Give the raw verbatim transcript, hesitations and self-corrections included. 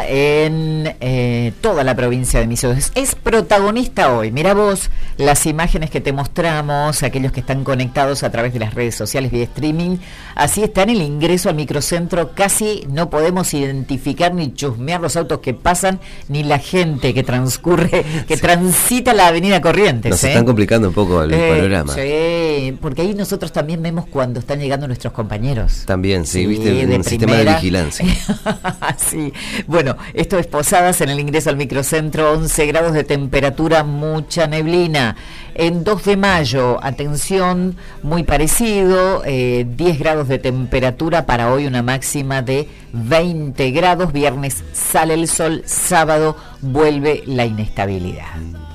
en eh, toda la provincia de Misiones. Es protagonista hoy. Mirá vos las imágenes que te mostramos, aquellos que están conectados a través de las redes sociales vía streaming. Así está en el ingreso al microcentro. Casi no podemos identificar ni chusmear los autos que pasan, ni la gente que transcurre, que sí. transita la avenida Corrientes. Nos ¿eh? están complicando un poco el eh, panorama. Sí, porque ahí nosotros también vemos cuando están llegando nuestros compañeros. También, sí, sí viste, un sistema de vigilancia. Sí, bueno, esto es Posadas en el ingreso al microcentro, once grados de temperatura, mucha neblina. En dos de mayo, atención, muy parecido, eh, diez grados de temperatura para hoy, una máxima de veinte grados. Viernes sale el sol, sábado vuelve la inestabilidad.